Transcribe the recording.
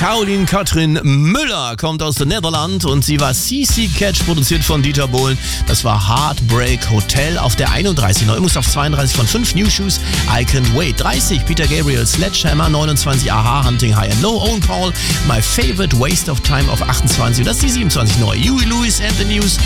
Caroline Katrin Müller kommt aus den Niederlanden und sie war CC Catch, produziert von Dieter Bohlen. Das war Heartbreak Hotel auf der 31. Neumust auf 32 von 5 New Shoes, I Can Wait. 30 Peter Gabriel, Sledgehammer. 29 Aha, Hunting High and Low. Owen Paul, My Favorite, Waste of Time auf 28. Und das ist die 27 neu. Huey Lewis and the News.